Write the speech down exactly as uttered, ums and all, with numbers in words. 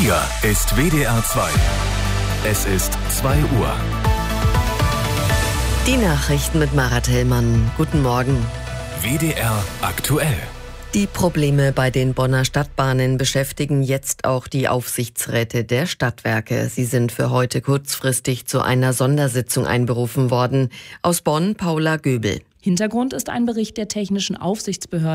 Hier ist W D R zwei. Es ist zwei Uhr. Die Nachrichten mit Mara Tellmann. Guten Morgen. W D R aktuell. Die Probleme bei den Bonner Stadtbahnen beschäftigen jetzt auch die Aufsichtsräte der Stadtwerke. Sie sind für heute kurzfristig zu einer Sondersitzung einberufen worden. Aus Bonn Paula Göbel. Hintergrund ist ein Bericht der Technischen Aufsichtsbehörde